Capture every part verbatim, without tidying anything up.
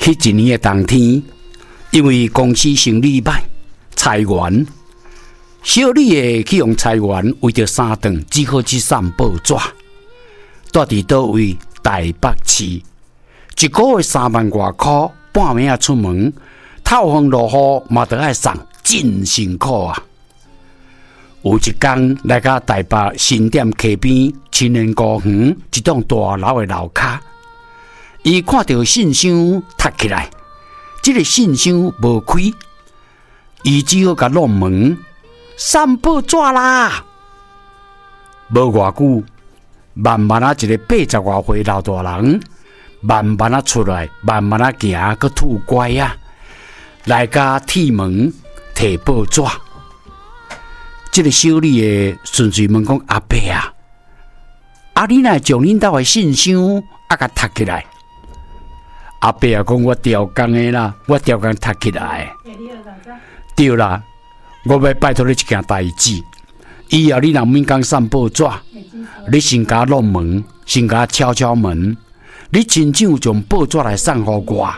去一年的冬天，因为公司生意歹，裁员，小李的去用裁员为着三顿，只好去送报纸。住伫倒位？台北市，一个月三万外块，半暝啊出门，透风落雨嘛得爱送，真辛苦啊！有一天来到台北新店溪边青年公园一栋大楼的楼骹，伊看到信箱踢起来，这个信箱无开，伊只好甲弄门，送报纸啦！无偌久，慢慢啊一个八十外岁老大人，慢慢啊出来，慢慢啊行，佮吐乖啊，来甲铁门摕报纸。这个小李的顺序问讲：阿伯啊，啊你若将恁兜的信箱啊甲踢起来？阿伯啊讲：我调工的啦，我调工踢起来。对啦，我要拜托你一件代志。以后你若免讲送报纸，你先甲弄门，先甲敲敲门，你亲手将报纸来送互我。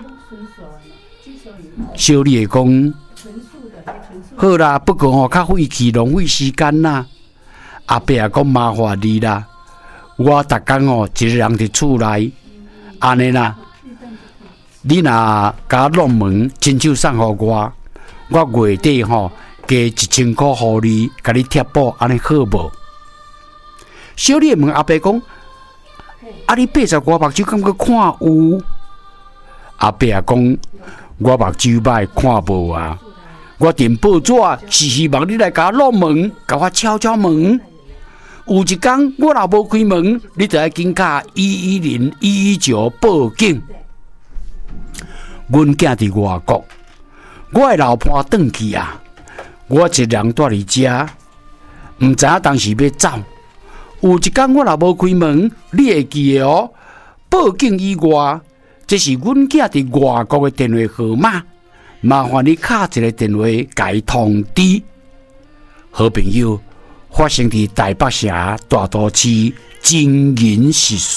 小李会讲。好啦，不过吼较费气，浪费时间啦。阿伯也讲麻烦你啦，我逐工吼一个人伫厝内，安尼啦。你若甲我弄门，亲手送互我，我月底吼加一千块互你，甲你贴补，安尼好无？小李问阿伯讲：啊，你八十外目睭敢去看有？阿伯也讲：我目睭歹看无啊。我订报纸是希望你来甲我弄门，甲我敲敲门。有一天我若无开门，你就要紧打一一零一一九报警。阮囝伫外国，我的老伴转去啊，我一人住伫遮，毋知影当时要走。有一天我若无开门，你会记的哦。报警以外，这是阮囝伫外国的电话号码。麻烦你敲一个电话，甲伊通知。好朋友，发生伫台北市大都市金银十